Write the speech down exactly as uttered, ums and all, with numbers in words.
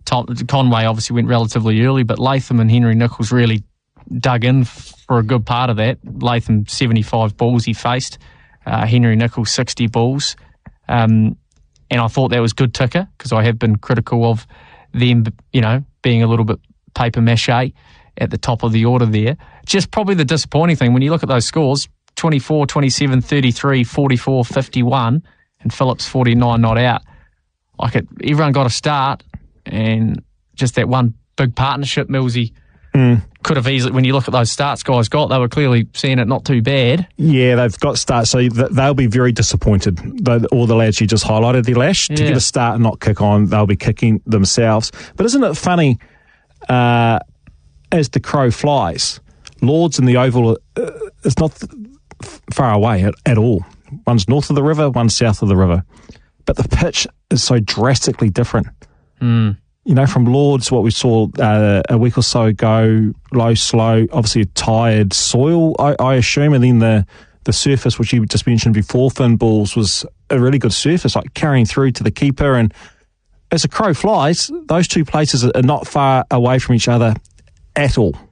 Tom, Conway obviously went relatively early, but Latham and Henry Nicholls really dug in for a good part of that. Latham, seventy-five balls he faced. Uh, Henry Nicholls, sixty balls. Um, and I thought that was good ticker, because I have been critical of them, you know, being a little bit paper mache at the top of the order there. Just probably the disappointing thing, when you look at those scores, twenty-four, twenty-seven, thirty-three, forty-four, fifty-one, and Phillips forty-nine not out. Like it, everyone got a start, and just that one big partnership, Millsy, mm. could have easily, when you look at those starts guys got, they were clearly seeing it not too bad. Yeah, they've got starts, so they'll be very disappointed. All the lads you just highlighted there, Lash, yeah. to get a start and not kick on, they'll be kicking themselves. But isn't it funny, uh, as the crow flies, Lords and the Oval uh, is not th- far away at, at all. One's north of the river, one's south of the river. But the pitch is so drastically different. Mm. You know, from Lords, what we saw uh, a week or so ago, low, slow, obviously a tired soil, I, I assume, and then the, the surface, which you just mentioned before, Finn Balls, was a really good surface, like carrying through to the keeper. And as a crow flies, those two places are not far away from each other at all.